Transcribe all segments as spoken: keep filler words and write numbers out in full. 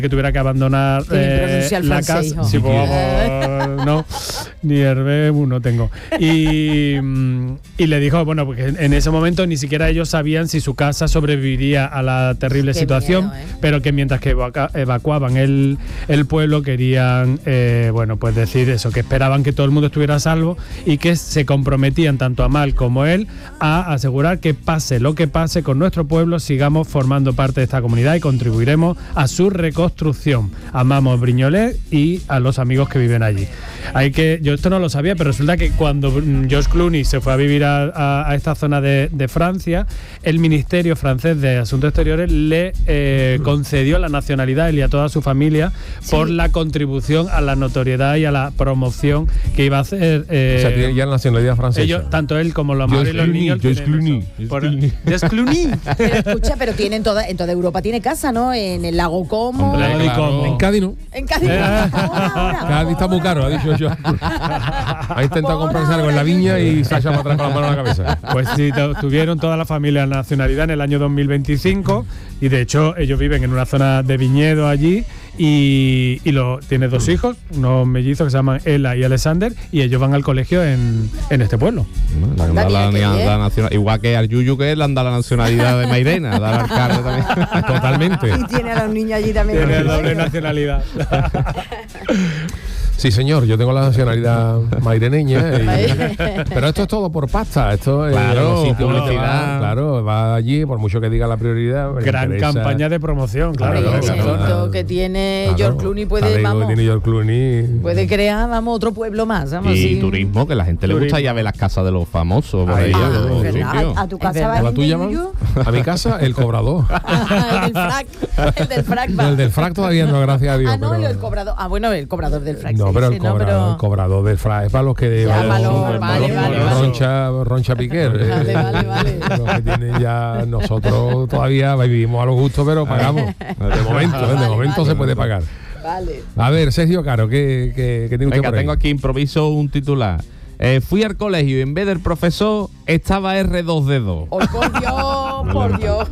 que tuviera que abandonar eh, la francés, casa. Sí, pues, vamos, no, ni Hervé no tengo. Y, y le dijo, bueno, porque en ese momento ni siquiera ellos sabían si su casa sobreviviría a la terrible Qué situación, miedo, ¿eh? pero que mientras que evacu- evacuaban el, el pueblo querían, eh, bueno, pues decir eso, que esperaban que todo el mundo estuviera a salvo y que se comprometían tanto Amal como él a asegurar que pase lo que pase con nuestro pueblo, sigamos formando parte de esta comunidad y contribuiremos a su reconstrucción. Amamos Brignolet y a los amigos que viven allí. Hay que, yo esto no lo sabía, pero resulta que cuando George Clooney se fue a vivir a, a, a esta zona de, de Francia, el Ministerio francés de Asuntos Exteriores le eh, concedió la nacionalidad, él y a toda su familia, sí, por la contribución a la notoriedad y a la promoción que iba a hacer. Eh, o sea, tiene ya la nacionalidad francesa. Ellos, tanto él como los madres y los niños. George Clooney. George Clooney. Pero escucha, pero tiene en toda, en toda Europa tiene casa, ¿no? En el lago Como. Hombre, claro. En Cádiz no. En Cádiz no. Cádiz está muy caro, ha dicho yo. Ha intentado comprarse algo en la viña y se ha echado para atrás con la mano en la cabeza. Pues sí, tuvieron toda la familia la nacionalidad en el año dos mil veinticinco y de hecho ellos viven en una zona de viñedo allí y, y lo, tiene dos hijos, unos mellizos que se llaman Ella y Alexander, y ellos van al colegio en, en este pueblo. La, la, la, la, la nacional, igual que al Yuyu, que él anda la nacionalidad de Mairena, da al alcalde también. Totalmente. Y tiene a los niños allí también. Tiene doble nacionalidad. Sí, señor, yo tengo la nacionalidad maireneña. Y, pero esto es todo por pasta. Esto es claro, sitio publicidad. Va, claro, va allí, por mucho que diga la prioridad. Gran campaña de promoción, claro. Claro, claro, el claro. éxito que tiene Claro, George Clooney puede, que vamos, tiene George Clooney. puede crear, vamos, otro pueblo más. Vamos, Y sí. turismo, que la gente le gusta ya ver las casas de los famosos. Por ahí, Ah, en los es verdad. sitios. ¿A tu Es casa verdad. va ¿A la el tuya, Yuyu? A mi casa, el cobrador. el del frac. El del frac va. El del frac todavía no, gracias a Dios. Ah, no, pero, el cobrador. Ah, bueno, el cobrador del frac. no, sí, pero sí, el, no, cobra- pero- el cobrador del frac es para los que Ya, para para los- los- para vale, los- vale, los vale. roncha, roncha piquer. Vale, vale, vale. Los que tienen ya, nosotros todavía vivimos a los gustos, pero pagamos. De momento, ¿eh? de Vale, momento vale. se puede pagar. Vale. A ver, Sergio Caro, ¿qué, qué, qué tiene usted Venga, por ahí? tengo aquí improviso un titular. Eh, fui al colegio y en vez del profesor estaba erre dos de dos. Oh, por Dios, por Dios.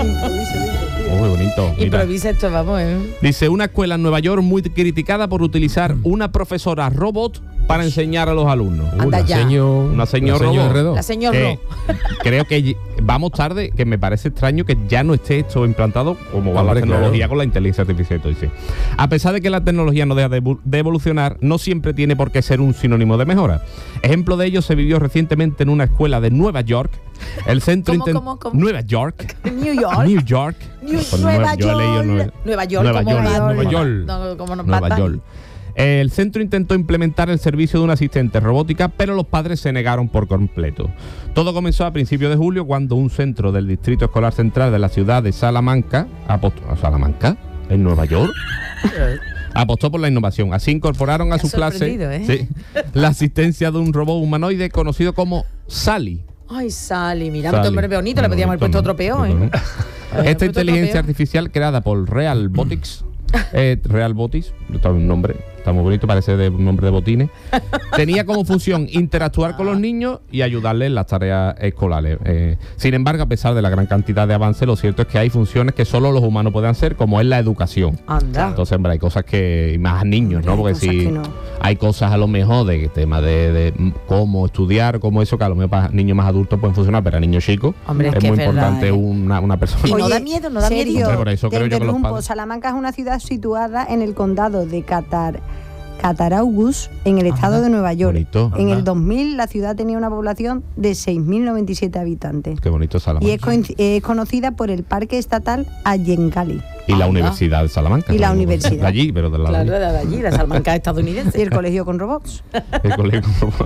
Muy bonito. Mira. Improvisa esto, vamos, ¿eh? Dice, una escuela en Nueva York muy criticada por utilizar una profesora robot para enseñar a los alumnos. Uh, Anda la ya. seño, Una señor la seño robot. R dos. La señor Que Ro. creo que y- vamos tarde, que me parece extraño que ya no esté esto implantado como va la Hombre, tecnología claro. con la inteligencia artificial. Dice. A pesar de que la tecnología no deja de, evo- de evolucionar, no siempre tiene por qué ser un sinónimo de mejora. Ejemplo de ello se vivió recientemente en una escuela de Nueva York. El centro ¿Cómo, inten- cómo, cómo? Nueva York. New York. New York. New- Pues Nueva yo he leído York. Nueva- Nueva York. Nueva como York. Bad- Nueva York. No, como no, Nueva Bad Bunny. York. El centro intentó implementar el servicio de una asistente robótica, pero los padres se negaron por completo. Todo comenzó a principios de julio, cuando un centro del Distrito Escolar Central de la ciudad de Salamanca, apostó, ¿Salamanca? ¿En Nueva York? Apostó por la innovación. Así incorporaron a Me ha su clase sorprendido, ¿eh? sí, la asistencia de un robot humanoide conocido como Sally. Ay, Sally, mira, Sally. un nombre bonito, le podíamos haber puesto otro peor, ¿eh? Esta inteligencia artificial creada por Real Botics, eh, Real Botics, está un nombre, está muy bonito, parece de un nombre de botines, tenía como función interactuar con los niños y ayudarles en las tareas escolares. Eh, sin embargo, a pesar de la gran cantidad de avances, lo cierto es que hay funciones que solo los humanos pueden hacer, como es la educación. Anda. Entonces, hombre, hay cosas que, y más a niños, ¿no? Porque Hay cosas si que no. hay cosas a lo mejor de tema de, de mm, cómo estudiar, cómo eso, que a lo mejor para niños más adultos pueden funcionar, pero a niños chicos Hombre, es es que muy es verdad, importante ¿eh? una, una persona. Y no da miedo, no da Sergio, miedito. Hombre, por eso te creo yo que los interrumpo. padres- Salamanca es una ciudad situada en el condado de Catar, Cattaraugus, en el estado Anda. de Nueva York. Bonito. En Anda. el dos mil la ciudad tenía una población de seis mil noventa y siete habitantes. Qué bonito Salamanca. Y es, coinc- es conocida por el Parque Estatal Ayengali. Y la Anda. Universidad de Salamanca. Y la ¿no? universidad. De allí, pero de la Claro, de era de allí, la Salamanca estadounidense. Y el colegio con robots. el colegio.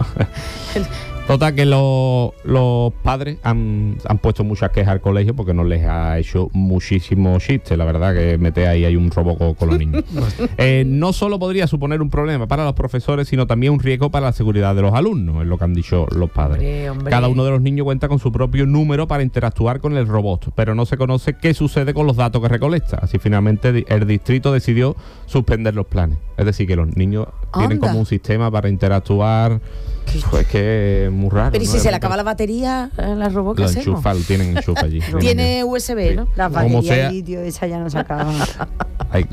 Total, que los, los padres han, han puesto muchas quejas al colegio porque no les ha hecho muchísimo chiste. La verdad que mete ahí hay un robo con, con los niños. Eh, no solo podría suponer un problema para los profesores, sino también un riesgo para la seguridad de los alumnos, es lo que han dicho los padres. Hombre, hombre. Cada uno de los niños cuenta con su propio número para interactuar con el robot, pero no se conoce qué sucede con los datos que recolecta. Así finalmente di- el distrito decidió suspender los planes. Es decir, que los niños tienen Anda. como un sistema para interactuar. Pues que es muy raro. Pero ¿y ¿no? si Es se muy le acaba caro. la batería en la robot, ¿qué Lo hacemos? enchufa, lo tienen enchufa allí. Tiene U S B, ¿no? Las Como baterías sea. de litio, esa ya no se acaban. Hay,